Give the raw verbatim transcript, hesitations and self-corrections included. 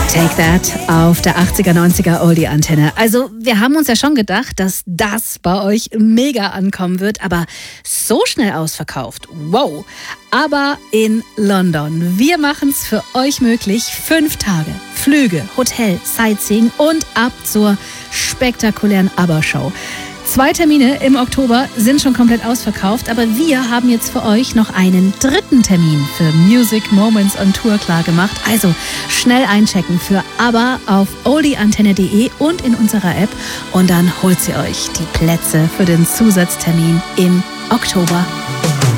Take That auf der achtziger, neunziger Oldie-Antenne. Also wir haben uns ja schon gedacht, dass das bei euch mega ankommen wird, aber so schnell ausverkauft. Wow! Aber in London. Wir machen es für euch möglich. Fünf Tage, Flüge, Hotel, Sightseeing und ab zur spektakulären ABBA-Show. Zwei Termine im Oktober sind schon komplett ausverkauft, aber wir haben jetzt für euch noch einen dritten Termin für Music Moments on Tour klar gemacht. Also schnell einchecken für ABBA auf oldieantenne punkt de und in unserer App und dann holt sie euch die Plätze für den Zusatztermin im Oktober.